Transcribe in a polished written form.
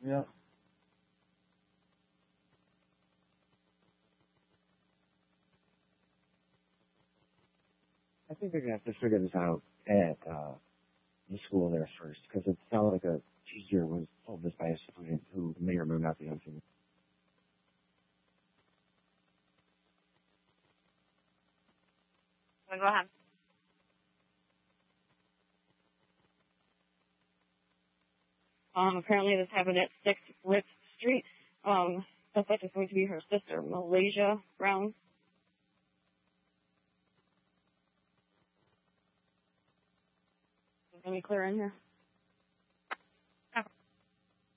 Yeah. I think they're gonna have to figure this out at the school there first, because it sounded like a teacher was told this by a student who may or may not be unfamiliar. Go ahead. Apparently this happened at 6 Ritz Street. Suspect is going to be her sister, Malaysia Brown. Is any clear in here?